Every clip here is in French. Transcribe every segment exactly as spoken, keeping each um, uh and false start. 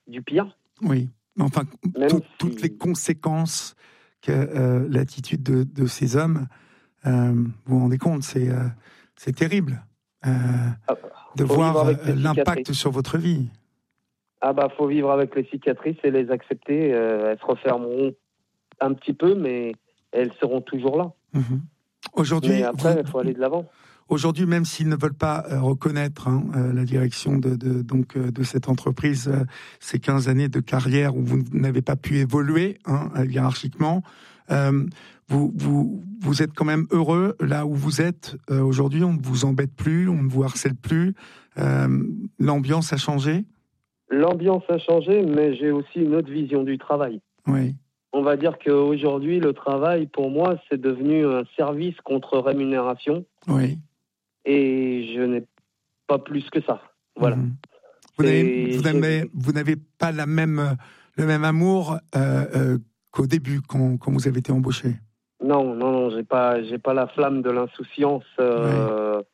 du pire. Oui, mais enfin, tout, si... toutes les conséquences que euh, l'attitude de, de ces hommes, euh, vous vous rendez compte, c'est, euh, c'est terrible euh, ah, de voir l'impact sur votre vie. Ah bah, faut vivre avec les cicatrices et les accepter. Euh, elles se refermeront un petit peu, mais elles seront toujours là. Mmh. Aujourd'hui, mais après, il vous... faut aller de l'avant. Aujourd'hui, même s'ils ne veulent pas euh, reconnaître hein, euh, la direction de, de, donc, euh, de cette entreprise, euh, ces quinze années de carrière où vous n'avez pas pu évoluer hein, hiérarchiquement, euh, vous, vous, vous êtes quand même heureux là où vous êtes euh, aujourd'hui. On ne vous embête plus, on ne vous harcèle plus. Euh, l'ambiance a changé ? L'ambiance a changé, mais j'ai aussi une autre vision du travail. Oui. On va dire qu'aujourd'hui, le travail, pour moi, c'est devenu un service contre rémunération. Oui. Et je n'ai pas plus que ça. Voilà. Mmh. Vous, n'avez, vous, n'avez, vous n'avez pas la même, le même amour euh, euh, qu'au début, quand, quand vous avez été embauché. Non, non, non, j'ai pas, j'ai pas la flamme de l'insouciance euh, oui.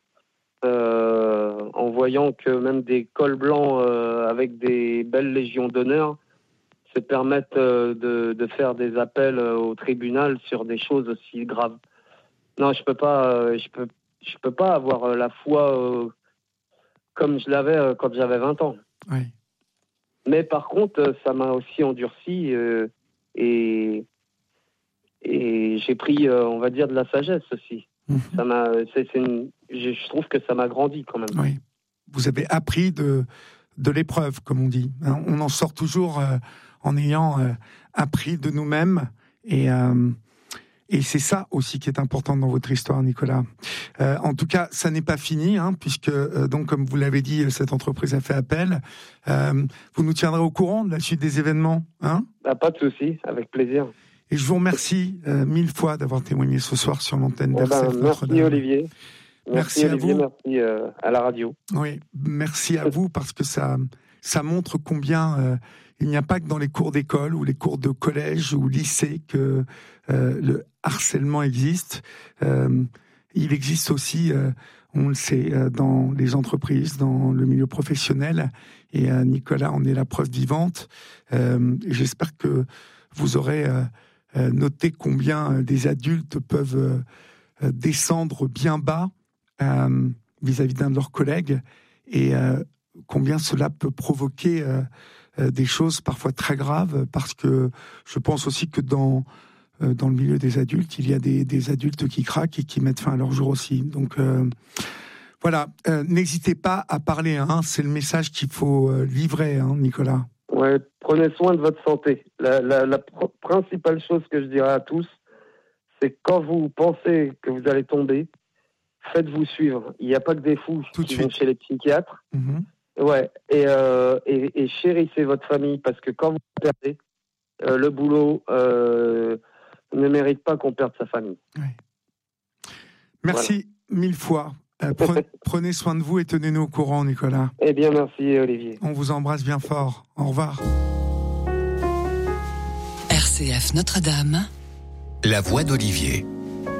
euh, en voyant que même des cols blancs euh, avec des belles légions d'honneur se permettent euh, de, de faire des appels euh, au tribunal sur des choses aussi graves. Non, je peux pas, euh, je peux, je peux pas avoir euh, la foi euh, comme je l'avais euh, quand j'avais vingt ans. Oui. Mais par contre, euh, ça m'a aussi endurci euh, et et j'ai pris, euh, on va dire, de la sagesse aussi. Mmh. Ça m'a, c'est, c'est une, je, je trouve que ça m'a grandi quand même. Oui. Vous avez appris de de l'épreuve, comme on dit. On en sort toujours euh, en ayant euh, appris de nous-mêmes et euh, et c'est ça aussi qui est important dans votre histoire, Nicolas. Euh, en tout cas, ça n'est pas fini, hein, puisque euh, donc comme vous l'avez dit, cette entreprise a fait appel. Euh, vous nous tiendrez au courant de la suite des événements, hein ? Bah, pas de souci, avec plaisir. Et je vous remercie euh, mille fois d'avoir témoigné ce soir sur l'antenne d'R C F ben, Notre-Dame. Merci Olivier. Merci, merci Olivier, à vous. Merci euh, à la radio. Oui, merci à vous parce que ça, ça montre combien euh, il n'y a pas que dans les cours d'école ou les cours de collège ou lycée que euh, le harcèlement existe. Euh, il existe aussi, euh, on le sait, euh, dans les entreprises, dans le milieu professionnel. Et euh, Nicolas en est la preuve vivante. Euh, et j'espère que vous aurez euh, euh, noté combien des adultes peuvent euh, descendre bien bas Euh, vis-à-vis d'un de leurs collègues et euh, combien cela peut provoquer euh, euh, des choses parfois très graves, parce que je pense aussi que dans euh, dans le milieu des adultes, il y a des, des adultes qui craquent et qui mettent fin à leur jour aussi. Donc euh, voilà, euh, n'hésitez pas à parler, hein, c'est le message qu'il faut euh, livrer, hein, Nicolas. Ouais, prenez soin de votre santé. La, la, la pr- principale chose que je dirais à tous, c'est que quand vous pensez que vous allez tomber, faites-vous suivre. Il n'y a pas que des fous Tout qui de vont suite. chez les psychiatres. Mmh. Ouais. Et, euh, et, et chérissez votre famille, parce que quand vous perdez, euh, le boulot euh, ne mérite pas qu'on perde sa famille. Oui. Merci voilà. mille fois. Euh, pre- prenez soin de vous et tenez-nous au courant, Nicolas. Eh bien, merci, Olivier. On vous embrasse bien fort. Au revoir. R C F Notre-Dame. La voix d'Olivier.